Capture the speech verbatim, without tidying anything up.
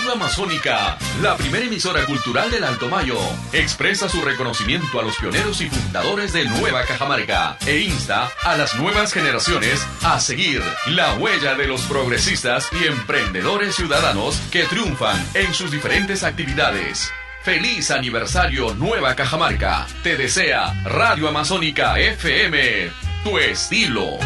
Radio Amazónica, la primera emisora cultural del Alto Mayo, expresa su reconocimiento a los pioneros y fundadores de Nueva Cajamarca e insta a las nuevas generaciones a seguir la huella de los progresistas y emprendedores ciudadanos que triunfan en sus diferentes actividades. ¡Feliz aniversario Nueva Cajamarca! Te desea Radio Amazónica F M, tu estilo.